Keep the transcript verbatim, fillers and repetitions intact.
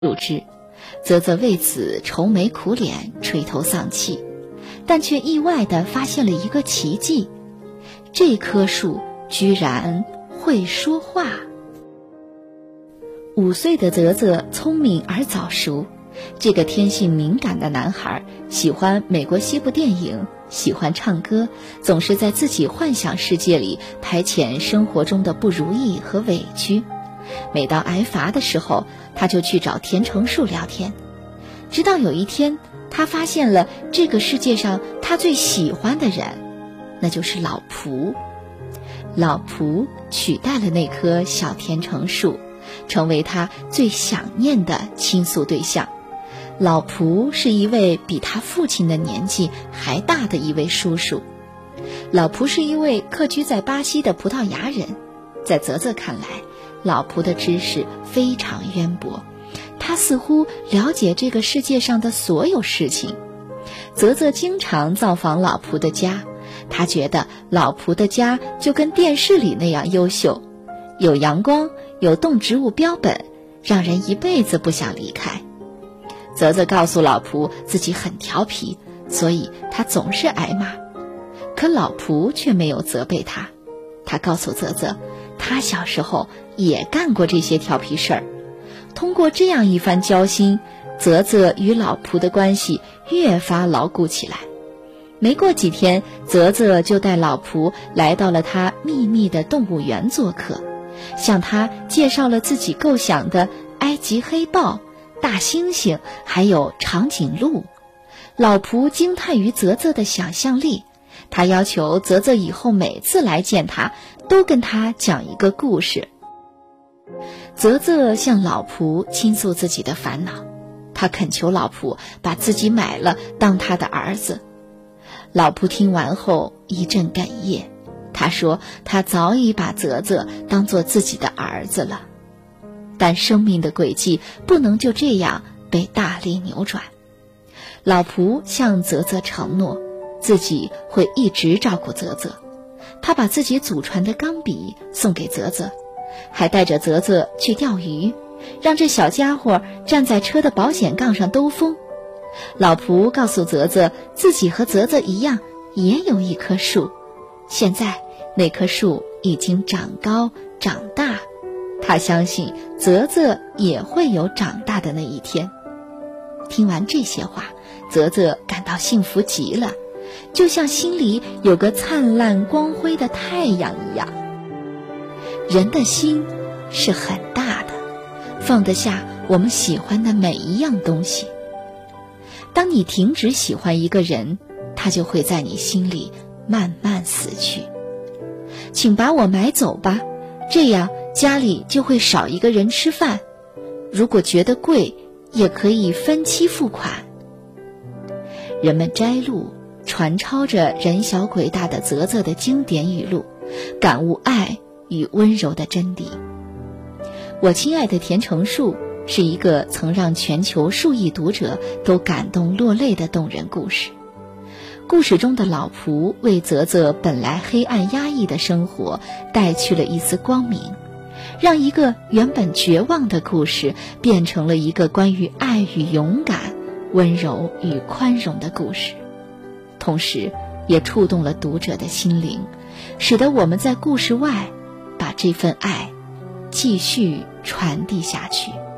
入之，啧啧为此愁眉苦脸，垂头丧气，但却意外地发现了一个奇迹，这棵树居然会说话。五岁的啧啧聪明而早熟，这个天性敏感的男孩喜欢美国西部电影，喜欢唱歌，总是在自己幻想世界里排遣生活中的不如意和委屈。每到挨罚的时候，他就去找田成树聊天。直到有一天，他发现了这个世界上他最喜欢的人，那就是老蒲。老蒲取代了那棵小田成树，成为他最想念的倾诉对象。老蒲是一位比他父亲的年纪还大的一位叔叔。老蒲是一位客居在巴西的葡萄牙人，在啧啧看来，老蒲的知识非常渊博，他似乎了解这个世界上的所有事情。啧啧经常造访老蒲的家，他觉得老蒲的家就跟电视里那样优秀，有阳光，有动植物标本，让人一辈子不想离开。啧啧告诉老蒲自己很调皮，所以他总是挨骂。可老蒲却没有责备他，他告诉啧啧，他小时候也干过这些调皮事儿。通过这样一番交心，啧啧与老蒲的关系越发牢固起来。没过几天，啧啧就带老蒲来到了他秘密的动物园做客，向他介绍了自己构想的埃及黑豹、大猩猩还有长颈鹿。老蒲惊叹于啧啧的想象力，他要求啧啧以后每次来见他都跟他讲一个故事。啧啧向老蒲倾诉自己的烦恼，他恳求老蒲把自己买了当他的儿子。老蒲听完后一阵哽咽，他说他早已把啧啧当作自己的儿子了。但生命的轨迹不能就这样被大力扭转。老蒲向啧啧承诺，自己会一直照顾啧啧。他把自己祖传的钢笔送给啧啧，还带着啧啧去钓鱼，让这小家伙站在车的保险杠上兜风。老蒲告诉啧啧，自己和啧啧一样也有一棵树，现在那棵树已经长高长大，他相信啧啧也会有长大的那一天。听完这些话，啧啧感到幸福极了，就像心里有个灿烂光辉的太阳一样。人的心是很大的，放得下我们喜欢的每一样东西。当你停止喜欢一个人，他就会在你心里慢慢死去。请把我买走吧，这样家里就会少一个人吃饭。如果觉得贵，也可以分期付款。人们摘录传抄着人小鬼大的啧啧的经典语录，感悟爱与温柔的真谛。我亲爱的田成树是一个曾让全球数亿读者都感动落泪的动人故事。故事中的老蒲为啧啧本来黑暗压抑的生活带去了一丝光明，让一个原本绝望的故事变成了一个关于爱与勇敢、温柔与宽容的故事，同时也触动了读者的心灵，使得我们在故事外把这份爱继续传递下去。